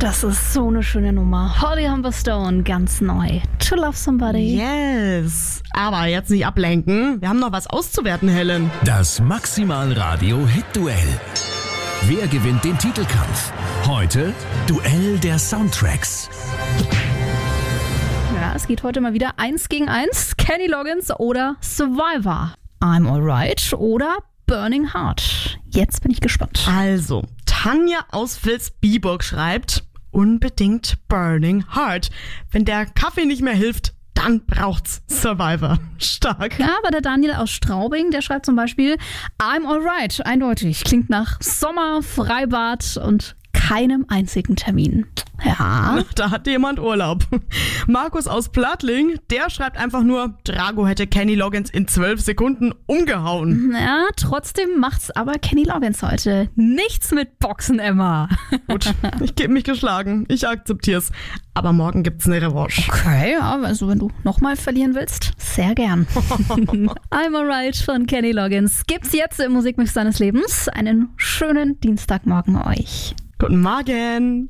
Das ist so eine schöne Nummer. Holly Humberstone, ganz neu. To Love Somebody. Yes. Aber jetzt nicht ablenken. Wir haben noch was auszuwerten, Helen. Das Maximal Radio Hit-Duell. Wer gewinnt den Titelkampf? Heute Duell der Soundtracks. Ja, es geht heute mal wieder 1 gegen 1. Kenny Loggins oder Survivor. I'm Alright oder Burning Heart. Jetzt bin ich gespannt. Also, Tanja aus Vilsbiburg schreibt, unbedingt Burning Heart. Wenn der Kaffee nicht mehr hilft, dann braucht's Survivor. Stark. Ja, aber der Daniel aus Straubing, der schreibt zum Beispiel I'm Alright. Eindeutig. Klingt nach Sommer, Freibad und keinem einzigen Termin. Ja. Da hat jemand Urlaub. Markus aus Plattling, der schreibt einfach nur, Drago hätte Kenny Loggins in 12 Sekunden umgehauen. Ja, trotzdem macht's aber Kenny Loggins heute. Nichts mit Boxen, Emma. Gut, ich gebe mich geschlagen. Ich akzeptier's. Aber morgen gibt's eine Revanche. Okay, ja, also wenn du nochmal verlieren willst, sehr gern. I'm Alright von Kenny Loggins gibt's jetzt im Musikmix deines Lebens. Einen schönen Dienstagmorgen euch. Guten Morgen.